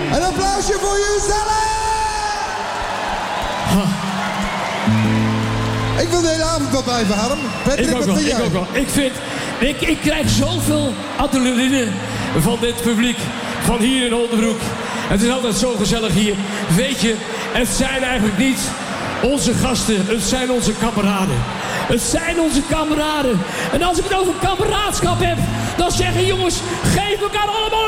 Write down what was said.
Een applausje voor jezelf! Ik wil de hele avond wel blijven, Harm. Patrick, wat vind jij? Ik ook wel. Ik krijg zoveel adrenaline van dit publiek. Van hier in Oldenbroek. Het is altijd zo gezellig hier. Weet je, het zijn eigenlijk niet onze gasten. Het zijn onze kameraden. Het zijn onze kameraden. En als ik het over kameraadschap heb, dan zeggen jongens, geef elkaar allemaal